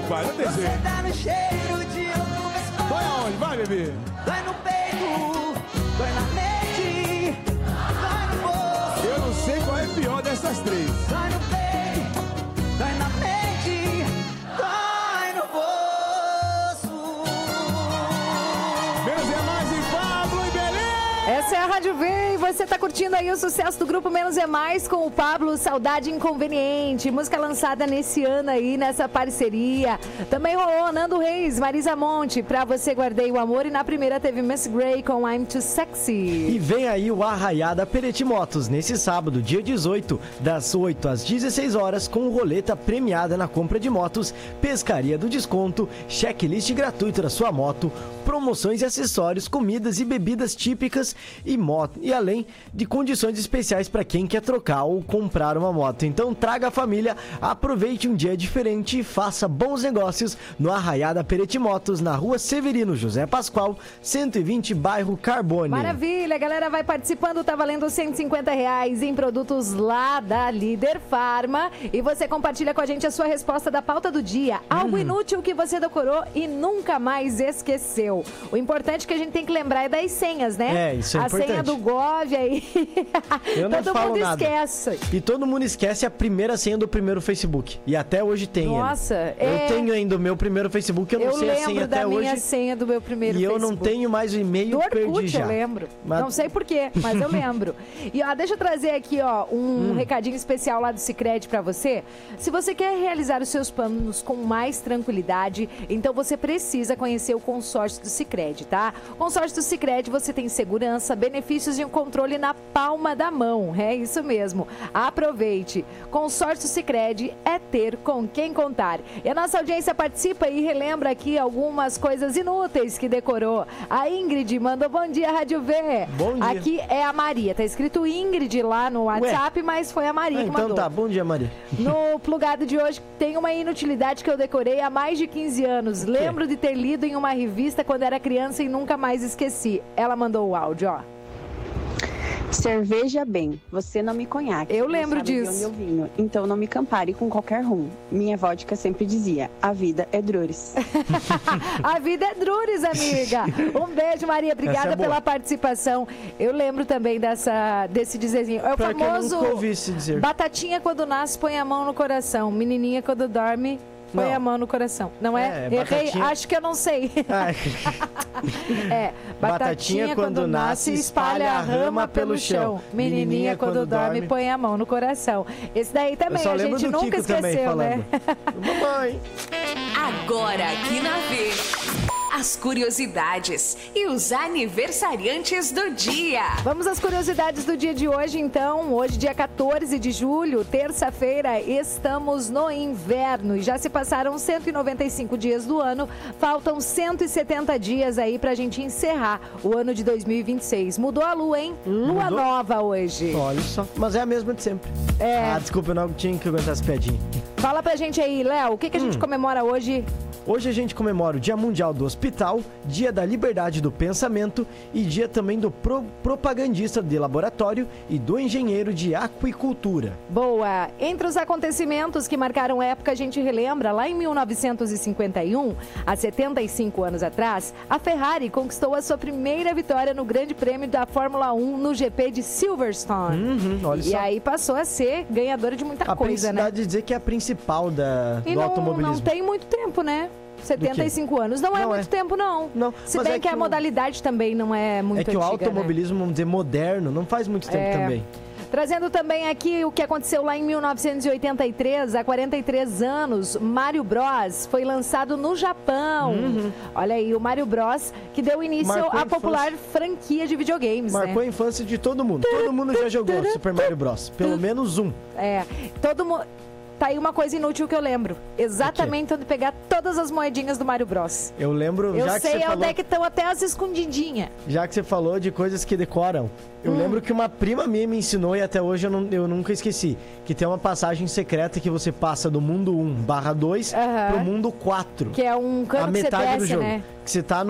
pai, não tem jeito. Você tá no cheiro de outro. Vai aonde? Vai, bebê. Dói no peito, dói na mente, dói no bolso. Eu não sei qual é a pior dessas três. Dói no peito, dói na mente, dói no bolso. Menos é mais em Pablo e Belém. Essa é a Rádio V e você tá curtindo aí o sucesso do grupo Menos é Mais com o Pablo, Saudade Inconveniente, música lançada nesse ano aí, nessa parceria. Também rolou Nando Reis, Marisa Monte, Pra Você Guardei o Amor, e na primeira teve Miss Gray com I'm Too Sexy. E vem aí o Arraiada Pereti Motos, nesse sábado, dia 18, das 8 às 16 horas, com roleta premiada na compra de motos, pescaria do desconto, checklist gratuito da sua moto, promoções e acessórios, comidas e bebidas típicas e além de condições especiais para quem quer trocar ou comprar uma moto. Então traga a família, aproveite um dia diferente e faça bons negócios no Arraiada Pereti Motos, na rua Severino José Pascoal, 120, bairro Carbone. Maravilha, a galera vai participando, tá valendo R$150 em produtos lá da Líder Farma, e você compartilha com a gente a sua resposta da pauta do dia, algo inútil que você decorou e nunca mais esqueceu. O importante é que a gente tem que lembrar é das senhas, né? É, isso é a importante. senha do Gov aí, Eu não todo falo mundo nada. esquece. E todo mundo esquece a primeira senha do primeiro Facebook. E até hoje tem. Nossa, Eu tenho ainda o meu primeiro Facebook, eu não sei a senha lembro até da hoje. minha senha do meu primeiro E eu Facebook. não tenho mais o e-mail, Do perdi Orkut, já. eu lembro. Mas- Não sei porquê, mas eu lembro. E ó, deixa eu trazer aqui ó, um recadinho especial lá do Sicredi pra você. Se você quer realizar os seus planos com mais tranquilidade, então você precisa conhecer o consórcio do Sicredi, tá? Consórcio do Sicredi, você tem segurança, benefícios e um controle na palma da mão. É isso mesmo. Aproveite. Consórcio Sicredi é ter com quem contar. E a nossa audiência participa e relembra aqui algumas coisas inúteis que decorou. A Ingrid mandou bom dia, Rádio V. Bom dia. Aqui é a Maria. Tá escrito Ingrid lá no WhatsApp, mas foi a Maria que Então mandou. tá, bom dia, Maria. No plugado de hoje tem uma inutilidade que eu decorei há mais de 15 anos. Lembro de ter lido em uma revista quando era criança e nunca mais esqueci. Ela mandou o áudio, ó. Cerveja bem, você não me conhece. Eu lembro não sabe disso. De onde eu vinho, então não me compare com qualquer rum. Minha vodka sempre dizia, a vida é drures. A vida é drures, amiga. Um beijo, Maria. Obrigada Essa é boa. pela participação. Eu lembro também desse dizezinho. É o Pior que eu famoso nunca ouvi esse dizer. batatinha quando nasce, põe a mão no coração. Menininha quando dorme, põe Não. a mão no coração. Não é? É, Errei? batatinha- Acho que eu não sei. Ai, É, batatinha quando nasce, espalha a rama pelo chão. Menininha quando dorme, põe a mão no coração. Esse daí eu também, só a lembro gente do nunca Kiko também esqueceu, né? falando. Mamãe. Agora aqui na V, as curiosidades e os aniversariantes do dia. Vamos às curiosidades do dia de hoje, então. Hoje, dia 14 de julho, terça-feira, estamos no inverno. E já se passaram 195 dias do ano. Faltam 170 dias aí pra gente encerrar o ano de 2026. Mudou a lua, hein? Lua Mudou? nova hoje. Olha só, mas é a mesma de sempre. É. Ah, desculpa, eu não tinha que aguentar as piadinhas. Fala pra gente aí, Léo, o que a gente comemora hoje? Hoje a gente comemora o Dia Mundial do Hospital, Dia da Liberdade do Pensamento e Dia também do propagandista de laboratório e do engenheiro de aquicultura. Boa! Entre os acontecimentos que marcaram época, a gente relembra, lá em 1951, há 75 anos atrás, a Ferrari conquistou a sua primeira vitória no Grande Prêmio da Fórmula 1 no GP de Silverstone. Olha E só. aí passou a ser ganhadora de muita A coisa, né? de dizer que é a principal E do automobilismo. não tem muito tempo, né? 75 anos. Não é Não é. muito tempo, não. Não, Se mas bem é que a que modalidade também não é muito É que o antiga, né? automobilismo, vamos dizer, moderno, não faz muito tempo também. Trazendo também aqui o que aconteceu lá em 1983, há 43 anos, Mario Bros foi lançado no Japão. Olha aí, o Mario Bros que deu início Marcou a à popular franquia de videogames, Marcou a infância de todo mundo. Todo mundo já jogou Super Mario Bros. Pelo menos um. É, todo mundo... Tá aí uma coisa inútil que eu lembro. Exatamente onde pegar todas as moedinhas do Mario Bros. Eu lembro, Eu já que sei você onde falou, é que estão até as escondidinhas. já que você falou de coisas que decoram. Eu lembro que uma prima minha me ensinou e até hoje eu nunca esqueci. Que tem uma passagem secreta que você passa do mundo 1/2 pro mundo 4. Que é um cano a que você metade do desce, jogo. né? Que você tá